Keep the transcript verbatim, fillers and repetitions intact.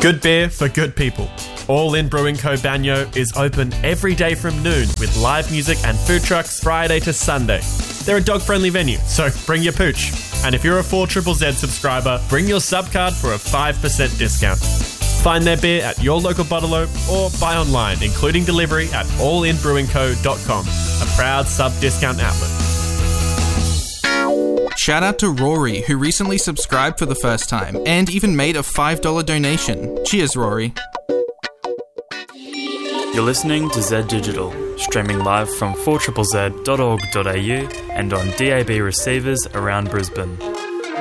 Good beer for good people. All In Brewing Co. Banyo is open every day from noon with live music and food trucks Friday to Sunday. They're a dog-friendly venue, so bring your pooch. And if you're a four Z Z Z subscriber, bring your sub card for a five percent discount. Find their beer at your local bottler or buy online, including delivery at all in brewing co dot com, a proud sub-discount outlet. Shout out to Rory, who recently subscribed for the first time and even made a five dollars donation. Cheers, Rory. You're listening to Z Digital, streaming live from four Z Z Z dot org dot a u and on D A B receivers around Brisbane.